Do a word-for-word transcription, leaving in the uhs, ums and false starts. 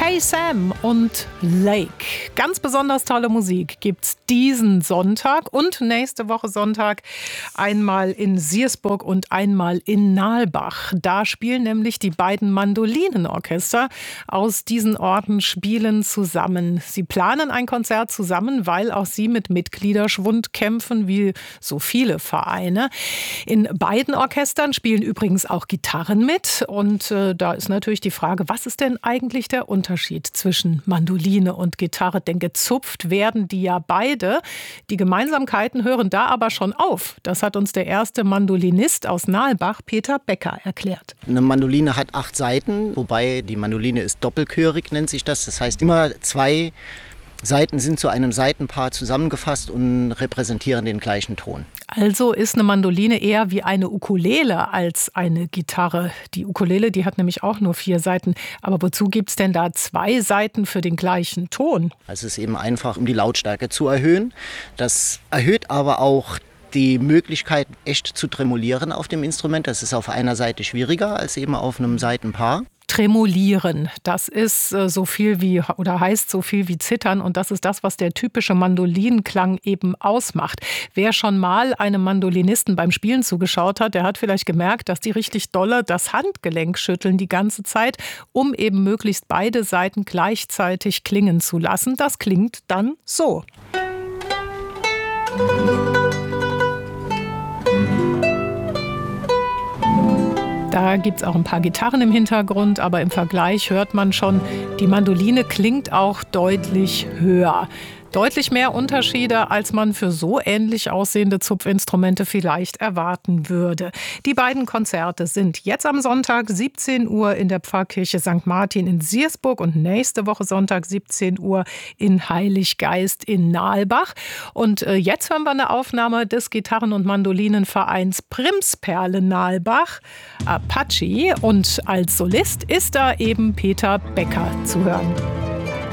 Hey Sam und Lake. Ganz besonders tolle Musik gibt's diesen Sonntag und nächste Woche Sonntag einmal in Siersburg und einmal in Nalbach. Da spielen nämlich die beiden Mandolinenorchester aus diesen Orten spielen zusammen. Sie planen ein Konzert zusammen, weil auch sie mit Mitgliederschwund kämpfen, wie so viele Vereine. In beiden Orchestern spielen übrigens auch Gitarren mit und äh, da ist natürlich die Frage, was ist denn eigentlich der Unterschied zwischen Mandoline und Gitarre? Denn gezupft werden die ja beide. Die Gemeinsamkeiten hören da aber schon auf. Das hat uns der erste Mandolinist aus Nalbach, Peter Becker, erklärt. Eine Mandoline hat acht Saiten, wobei die Mandoline ist doppelchörig, nennt sich das. Das heißt, immer zwei Saiten sind zu einem Saitenpaar zusammengefasst und repräsentieren den gleichen Ton. Also ist eine Mandoline eher wie eine Ukulele als eine Gitarre. Die Ukulele, die hat nämlich auch nur vier Saiten. Aber wozu gibt es denn da zwei Saiten für den gleichen Ton? Also es ist eben einfach, um die Lautstärke zu erhöhen. Das erhöht aber auch die Möglichkeit, echt zu tremolieren auf dem Instrument. Das ist auf einer Seite schwieriger als eben auf einem Saitenpaar. Tremolieren, das ist äh, so viel wie oder heißt so viel wie zittern und das ist das, was der typische Mandolinenklang eben ausmacht. Wer schon mal einem Mandolinisten beim Spielen zugeschaut hat, der hat vielleicht gemerkt, dass die richtig dolle das Handgelenk schütteln die ganze Zeit, um eben möglichst beide Saiten gleichzeitig klingen zu lassen. Das klingt dann so. Da gibt es auch ein paar Gitarren im Hintergrund, aber im Vergleich hört man schon, die Mandoline klingt auch deutlich höher. Deutlich mehr Unterschiede, als man für so ähnlich aussehende Zupfinstrumente vielleicht erwarten würde. Die beiden Konzerte sind jetzt am Sonntag siebzehn Uhr in der Pfarrkirche Sankt Martin in Siersburg und nächste Woche Sonntag siebzehn Uhr in Heiliggeist in Nalbach. Und jetzt hören wir eine Aufnahme des Gitarren- und Mandolinenvereins Primsperle Nalbach, Apache. Und als Solist ist da eben Peter Becker zu hören.